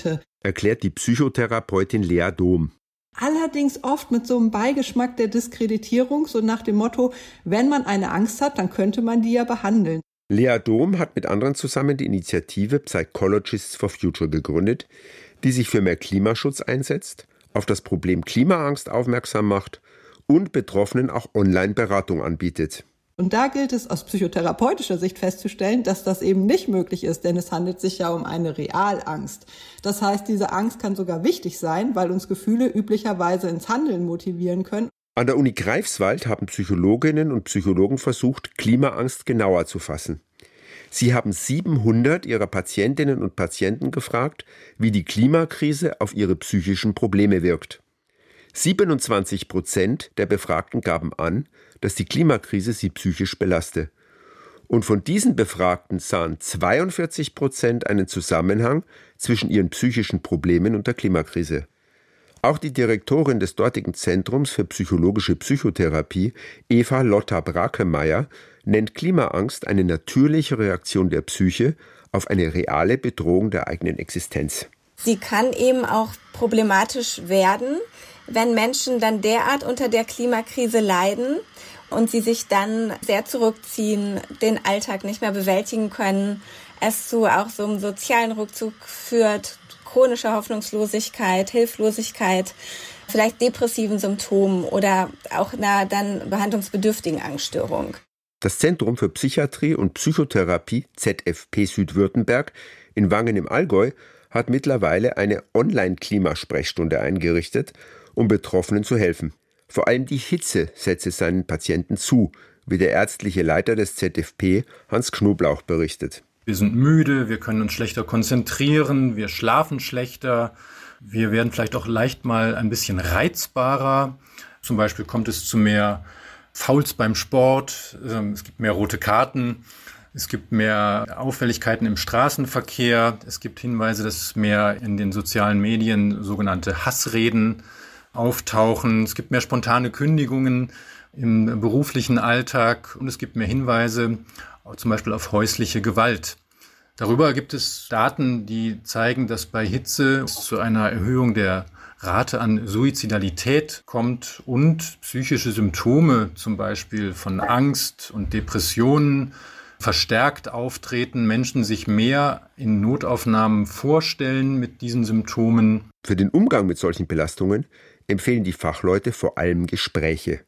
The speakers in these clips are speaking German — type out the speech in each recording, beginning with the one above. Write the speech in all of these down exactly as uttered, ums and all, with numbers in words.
könnte, erklärt die Psychotherapeutin Lea Dom. Allerdings oft mit so einem Beigeschmack der Diskreditierung, so nach dem Motto, wenn man eine Angst hat, dann könnte man die ja behandeln. Lea Dom hat mit anderen zusammen die Initiative Psychologists for Future gegründet, die sich für mehr Klimaschutz einsetzt, auf das Problem Klimaangst aufmerksam macht und Betroffenen auch Online-Beratung anbietet. Und da gilt es aus psychotherapeutischer Sicht festzustellen, dass das eben nicht möglich ist, denn es handelt sich ja um eine Realangst. Das heißt, diese Angst kann sogar wichtig sein, weil uns Gefühle üblicherweise ins Handeln motivieren können. An der Uni Greifswald haben Psychologinnen und Psychologen versucht, Klimaangst genauer zu fassen. Sie haben siebenhundert ihrer Patientinnen und Patienten gefragt, wie die Klimakrise auf ihre psychischen Probleme wirkt. siebenundzwanzig Prozent der Befragten gaben an, dass die Klimakrise sie psychisch belaste. Und von diesen Befragten sahen zweiundvierzig Prozent einen Zusammenhang zwischen ihren psychischen Problemen und der Klimakrise. Auch die Direktorin des dortigen Zentrums für psychologische Psychotherapie, Eva Lotta Brakemeyer, nennt Klimaangst eine natürliche Reaktion der Psyche auf eine reale Bedrohung der eigenen Existenz. Sie kann eben auch problematisch werden, wenn Menschen dann derart unter der Klimakrise leiden und sie sich dann sehr zurückziehen, den Alltag nicht mehr bewältigen können, es zu auch so einem sozialen Rückzug führt, chronische Hoffnungslosigkeit, Hilflosigkeit, vielleicht depressiven Symptomen oder auch einer dann behandlungsbedürftigen Angststörung. Das Zentrum für Psychiatrie und Psychotherapie Z F P Südwürttemberg in Wangen im Allgäu hat mittlerweile eine Online-Klimasprechstunde eingerichtet, um Betroffenen zu helfen. Vor allem die Hitze setze seinen Patienten zu, wie der ärztliche Leiter des Z F P, Hans Knoblauch, berichtet. Wir sind müde, wir können uns schlechter konzentrieren, wir schlafen schlechter, wir werden vielleicht auch leicht mal ein bisschen reizbarer. Zum Beispiel kommt es zu mehr Fouls beim Sport, es gibt mehr rote Karten, es gibt mehr Auffälligkeiten im Straßenverkehr, es gibt Hinweise, dass mehr in den sozialen Medien sogenannte Hassreden auftauchen, es gibt mehr spontane Kündigungen im beruflichen Alltag und es gibt mehr Hinweise, zum Beispiel auf häusliche Gewalt. Darüber gibt es Daten, die zeigen, dass bei Hitze es zu einer Erhöhung der Rate an Suizidalität kommt und psychische Symptome, zum Beispiel von Angst und Depressionen, verstärkt auftreten, Menschen sich mehr in Notaufnahmen vorstellen mit diesen Symptomen. Für den Umgang mit solchen Belastungen empfehlen die Fachleute vor allem Gespräche.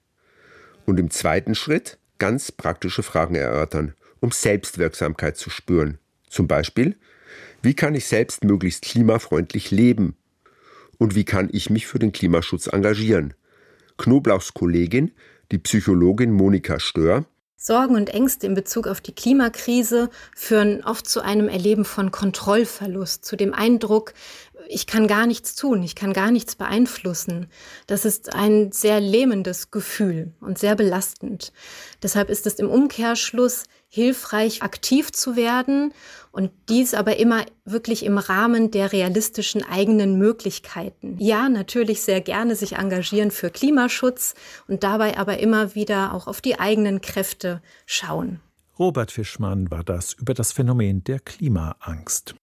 Und im zweiten Schritt ganz praktische Fragen erörtern, um Selbstwirksamkeit zu spüren. Zum Beispiel, wie kann ich selbst möglichst klimafreundlich leben? Und wie kann ich mich für den Klimaschutz engagieren? Knoblauchs Kollegin, die Psychologin Monika Stör: Sorgen und Ängste in Bezug auf die Klimakrise führen oft zu einem Erleben von Kontrollverlust, zu dem Eindruck, ich kann gar nichts tun, ich kann gar nichts beeinflussen. Das ist ein sehr lähmendes Gefühl und sehr belastend. Deshalb ist es im Umkehrschluss hilfreich, aktiv zu werden und dies aber immer wirklich im Rahmen der realistischen eigenen Möglichkeiten. Ja, natürlich sehr gerne sich engagieren für Klimaschutz und dabei aber immer wieder auch auf die eigenen Kräfte schauen. Robert Fischmann war das über das Phänomen der Klimaangst.